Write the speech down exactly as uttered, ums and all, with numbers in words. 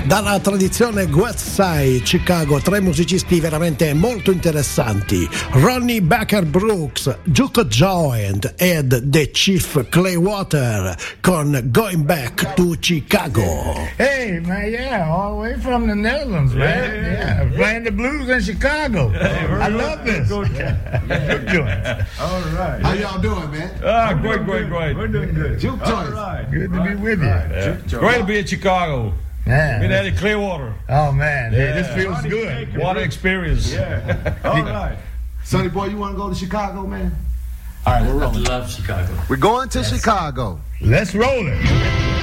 Dalla tradizione West Side Chicago, tre musicisti veramente molto interessanti: Ronnie Baker Brooks, Duke Joint ed The Chief Clearwater con Going Back to Chicago. Hey man, yeah, all the way from the Netherlands, man. Yeah, yeah. yeah. Playing the blues in Chicago. Hey, I love this. Good, yeah. Good joint. All right. How y'all doing, man? Ah, great, great, great. We're doing good. Juke joints. Right. Good to be with you. Yeah. Great to be in Chicago. Yeah. Been at Clearwater. Oh man, yeah. Hey, this feels good. What an experience. Yeah. All right. Sonny boy, you want to go to Chicago, man? All right, we're rolling. I love Chicago. We're going to yes. Chicago. Let's roll it.